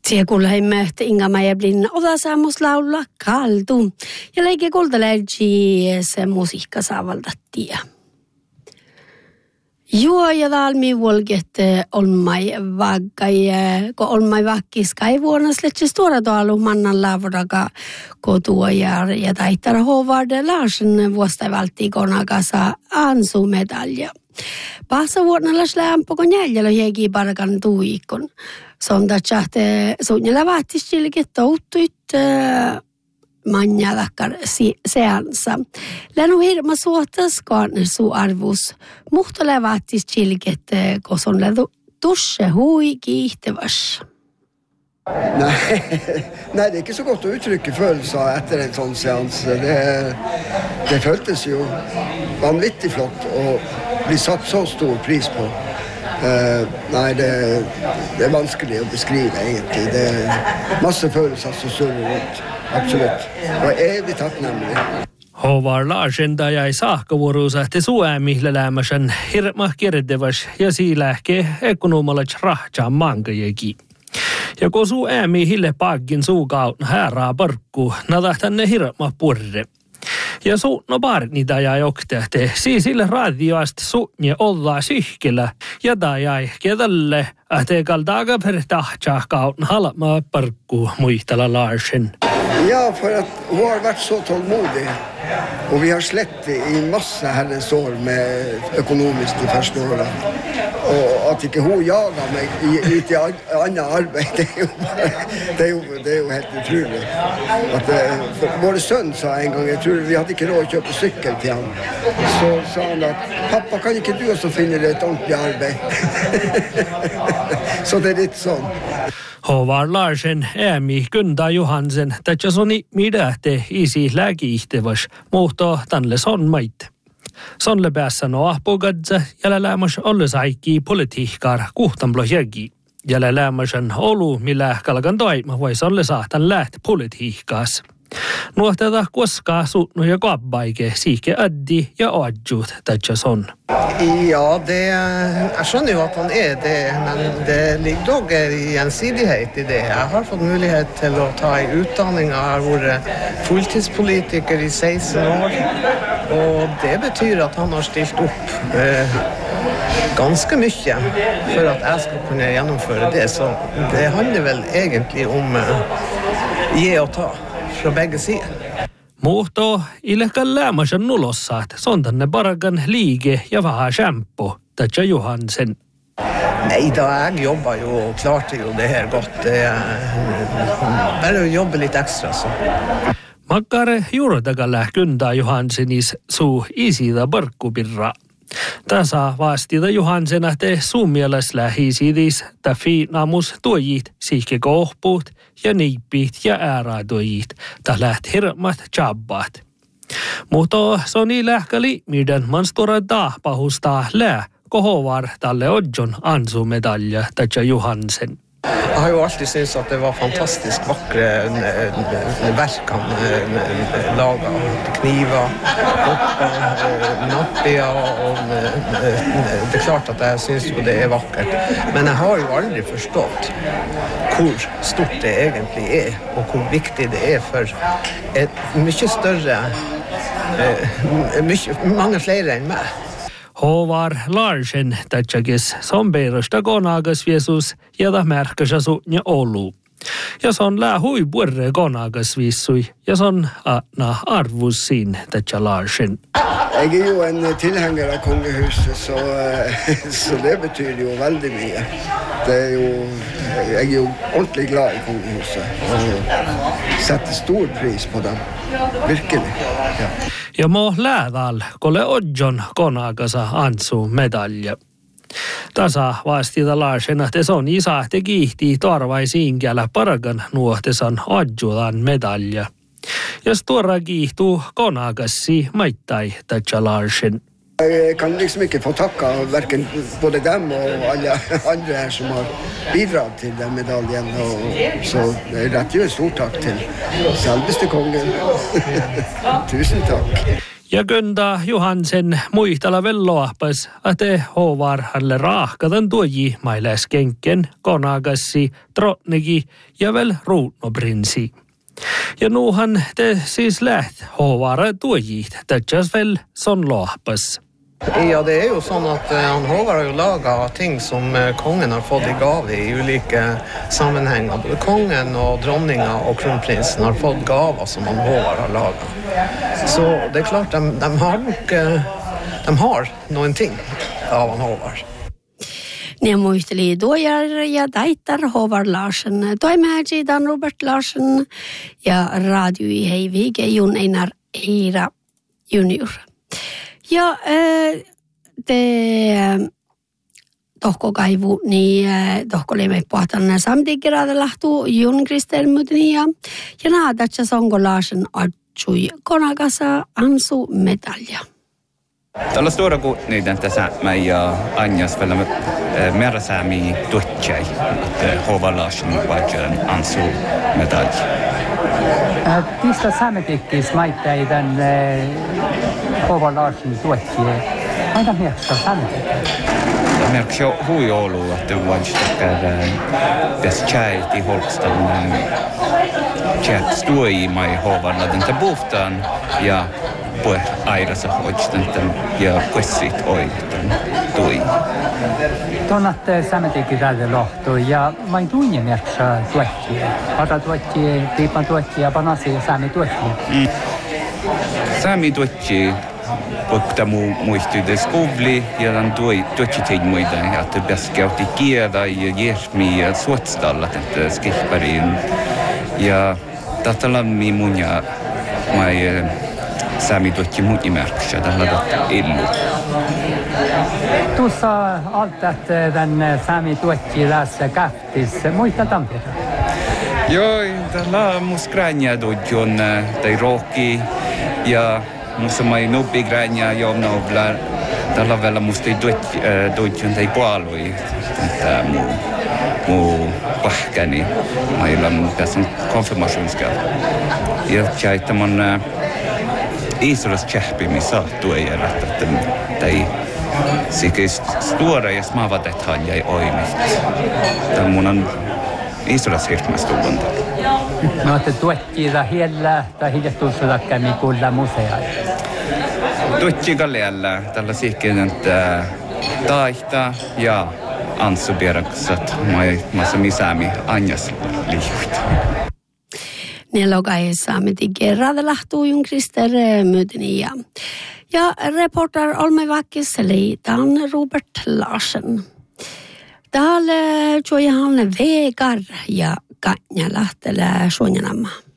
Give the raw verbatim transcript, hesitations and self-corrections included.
Tiekulheimme, että Inga Mäjäblin ota saamos laulaa kaltu. Ja leike koltalergi se musiikka saavaltattia. Juo ja valmi volget olmai vaggai, kun olmai vakkis kai vuonna sletse stora talu mannan laavuraka kotua ja, ja taittara Håvard Larsen vuosta valti konakasa ansu medalja. Passa vuonna lämpö kun jäljellä hiegi parkan tuikon. Sondat että suunnilla vaattisilke touttuit manjalakkar seansa. Länu hirma suotaskaan su arvus. Muhtole vaattisilke, kun on lädu tusse hui kiihtäväs. Nej, nej, det är inte så gott att uttrycka følelser efter en sån seans. Det, det føltes ju vanvittigt flott och bli satt så stor pris på. Uh, nej, det, det är vanskelig att beskriva egentligen. Det är masse følelser som surrar runt. Absolut. Och evigt tacknämlig. Håvard Larsen da jäi saakkavuoruusa te suäämihle lämmäsen hirma kirjevas ja siilähke ekonomalach rahtsa mankajegi. Ja kun suu äämi hille paakkin suukautna häärää parkku, nadahtanne hirma purre. Ja suutno parni da jäi oktehte, siisille radioast suutnie olla syhkellä, ja da jäi kedalle, että kaldaga per tahtsa kautna halma parkku muistella Larsen. Ja, för att hon har varit så tålmodig och vi har släppt i massa herrens år med ekonomiskt i första året. Och att inte hon jagar mig i, i till andra arbete, det är, ju, det, är ju, det är ju helt otroligt. Att, för vår son sa en gång, jag tror vi hade inte råd att köpa cykel till honom. Så sa han att pappa, kan inte du också finna dig ett ordentligt arbete? Så det är lite sånt. Håvard Larsen äämi Kynda Johansen, tätä soni midähte isi läkiihtevas, mutta tänne son mait. Sonle päässä no ahpogadze, jällä lämmäs ollesaikki politiikkaar kuhtanplo jägi. Jällä lämmäsen olu, millä kalkan toima voi sonle saatan läht politiikkaas. Nuohteta koskaan suutnu ja kaappaike, siike addi ja adjut tätä son. Ja, det, jag skjønner jo at han er det, men det ligger dog i gjensidighet i det. Jeg har fått mulighet til å ta i utdanning. Jeg har vært fulltidspolitiker i seksten år, og det betyr at han har stilt opp eh, ganske mye for at jeg skal kunne gjennomføre det. Så det handler vel egentlig om eh, gi og ta fra begge sider. Mutta ilekään lämmäsen nulossaat, sontanne parakan liike ja vähän shampoo, tätä Johansen. Nei da, jeg jobber jo og klarte jo det her godt. Bare å jobbe litt ekstra, så. Makkare juurtakalle Kynda Johansenis suu isida parkkupirra. Tässä vastida Johansena te suumielessä hiisidis ta fiinamus tuojit sihke kohpuut ja niippiit ja äärätuojit ta läht hirmat tjabbat. Mutta soni lähkäli miden manstora tahpahustaa lää kohovar talle odjon ansumedalja tätä Johansen. Jeg har jo alltid syntes at det var fantastisk vakre verk han laga. Kniver, hopper, nappier, og det er klart at jeg synes jo det er vakkert. Men jeg har jo aldri forstått hvor stort det egentlig er, og hvor viktig det er for et mye større, mye, mange flere enn meg. Håvard Larsen tätsäkis sombeerosta konagas viesus ja ta märkäsä suunja olu. Ja son lää hui puerre konagas viissui ja son aatna arvus siin tätsä Larsen. Jag är ju en tillhängare av kungahuset så, så det betyder ju väldigt mycket. Det är ju, jag är ju ordentligt glad i kungahuset och sätter stor pris på dem. Virkelig. Ja. Ja mo lääväl, kolle odjon konakasa ansu medalja. Tasa vastita Larsena, te son isä te kiihtii tarvaisiin kielä parakan nuohtesan adjutan medalja. Ja stora kiihtuu konakassi maittai tätsä Larsen. Jag kan liksom inte få tacka varken både dem och alla andra här som har bidragit till den medaljen. Och så det är rätt ju ett stort tack till självaste kungen. Tusen tack. Ja Gönda Johansen muistella velloahpas, että hovarhalle raahkadan tuoji mailäs kenken, konagassi, trotnegi ja vel ruutnobrinsi. Ja nuuhan te siis läht hovara tuojit, tätsäs vel son lohpas. Ja, det är ju så att han har ju lagat ting som kongen har fått i gave i olika sammanhang. Både kongen och dronninga och kronprinsen har fått gaver som han har lagat. Så det är klart de, de har nog, de har någonting av han har. Ne muisteli Dojar ja Daitar Håvard Larsen, toimäji Dan Robert Larsen ja radio i Heivige Jon Einar Eira junior. Ja äh, te tohko kaivu niin tohko lemme pohtan samtigrada lahtu Jon Kristel Mutnia ja naadatsa songo Larsen atsui konakasa ansu medalja. Tällä stora kuutniiden tässä mä ja Anjas vielä mersämi tuotsai, että Håvard Larsen vajan ansu medalj. Tista saametikkis maittai tän Håvard Larsen tuotsai. Aina mielestä saametikkis. Tämä merkki on hui ollut, että vajan tässä tjäiti holkstan tjät stuoi mai Håvard Larsen puhtaan ja på airassa hoidstanten ja quessit oitan tui. Tuonnat saametikin täältä lohtu ja main tunnin merksa tuottia. Ota tuottia, riipan tuottia, panasi ja saami tuottia. Mm. Saami tuottia, vaikka muu muistui skovli ja tämän tuottitin muita, että pääskäytti kielä ja jermi ja suotstalla tätä skihpariin. Ja tätä mi mun ja mai Sami tuotti muut imerkkiä, tällä tavalla illu. Tuossa altat tämän Sami tuotti tässä käftis. Muista Tampere? Joo, tällä mus gränjä tuotjon tai rohki ja musta mai noppi gränjä jomnaubla. Tällä vielä musta tuotjon tai puolui. Tämä muu, muu pahkani. Meillä on tässä konfirmationskäy. Ja tämä Israels tjähpimissä tuojärä, että tai sikis stora ja smava detaljer i oimist. Tämä mun on Israels hirtmästuvunta. No, että tuottiida hiellä tai hiljattuussa kämi kuulla musea. Tuotti kallealla tällä sikkeen, että taihta ja ansuberaksat massa misäämi anjas liihuit. Nelogai saametikin raadalahtuu Jon Kristel Mutnia. Ja reporter Olme Vakkis leitaan Robert Larsen. Täällä joihan vegar ja kanjalahtele suonjanamma.